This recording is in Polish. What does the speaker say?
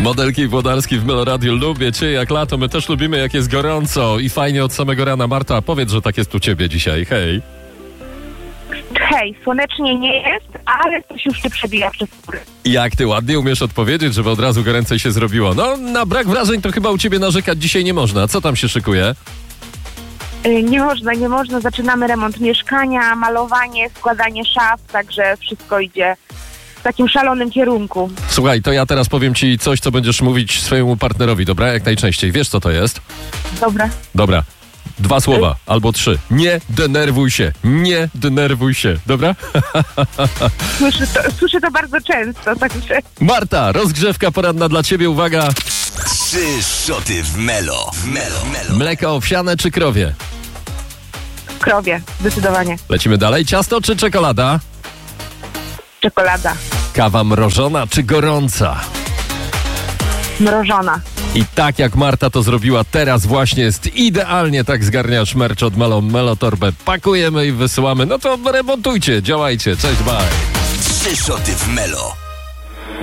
Modelki Włodarski w Meloradiu. Lubię cię jak lato, my też lubimy jak jest gorąco i fajnie od samego rana. Marta, powiedz, że tak jest u ciebie dzisiaj. Hej. Hej, słonecznie nie jest, ale coś już się przebija przez góry. Jak ty ładnie umiesz odpowiedzieć, żeby od razu goręcej się zrobiło. No, na brak wrażeń to chyba u ciebie narzekać dzisiaj nie można. Co tam się szykuje? Nie można. Zaczynamy remont mieszkania, malowanie, składanie szaf, także wszystko idzie w takim szalonym kierunku. Słuchaj, to ja teraz powiem ci coś, co będziesz mówić swojemu partnerowi, dobra? Jak najczęściej. Wiesz, co to jest? Dobra. 2 słowa, albo 3. Nie denerwuj się. Nie denerwuj się. Dobra? Słyszę to bardzo często, także... Marta, rozgrzewka poranna dla ciebie. Uwaga. 3 szoty w Melo. Mleko owsiane czy krowie? Krowie, zdecydowanie. Lecimy dalej. Ciasto czy czekolada? Czekolada. Kawa mrożona czy gorąca? Mrożona. I tak jak Marta to zrobiła teraz właśnie jest idealnie, tak zgarniasz merch od Melo torbę. Pakujemy i wysyłamy. No to remontujcie, działajcie. Cześć, bye. 3 szoty w Melo.